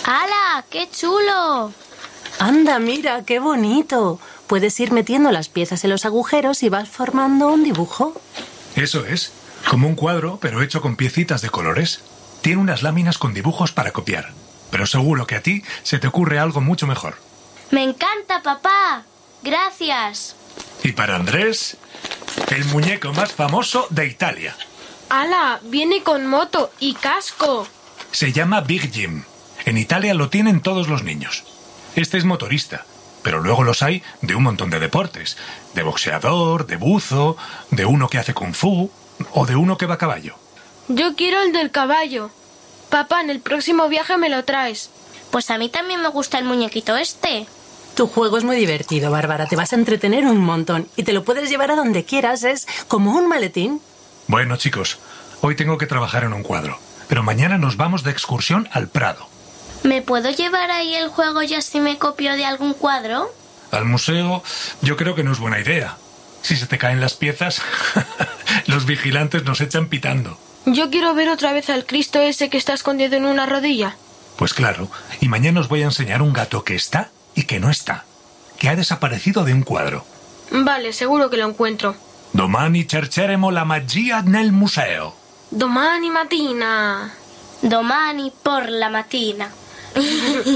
¡Hala! ¡Qué chulo! Anda, mira, qué bonito. Puedes ir metiendo las piezas en los agujeros y vas formando un dibujo. Eso es, como un cuadro, pero hecho con piecitas de colores. Tiene unas láminas con dibujos para copiar. Pero seguro que a ti se te ocurre algo mucho mejor. ¡Me encanta, papá! ¡Gracias! Y para Andrés, el muñeco más famoso de Italia. ¡Hala! Viene con moto y casco. Se llama Big Jim. En Italia lo tienen todos los niños. Este es motorista, pero luego los hay de un montón de deportes. De boxeador, de buzo, de uno que hace kung fu o de uno que va a caballo. Yo quiero el del caballo. Papá, en el próximo viaje me lo traes. Pues a mí también me gusta el muñequito este. Tu juego es muy divertido, Bárbara. Te vas a entretener un montón y te lo puedes llevar a donde quieras. Es como un maletín. Bueno, chicos, hoy tengo que trabajar en un cuadro, pero mañana nos vamos de excursión al Prado. ¿Me puedo llevar ahí el juego ya si me copio de algún cuadro? Al museo yo creo que no es buena idea. Si se te caen las piezas, los vigilantes nos echan pitando. Yo quiero ver otra vez al Cristo ese que está escondido en una rodilla. Pues claro, y mañana os voy a enseñar un gato que está y que no está, que ha desaparecido de un cuadro. Vale, seguro que lo encuentro. Domani cercheremo la magia nel museo. Domani mattina. Domani por la mattina.